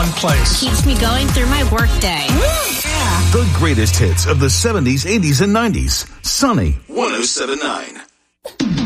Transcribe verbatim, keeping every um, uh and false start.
place. Keeps me going through my workday. Yeah. The greatest hits of the seventies, eighties, and nineties. Sunny one oh seven point nine.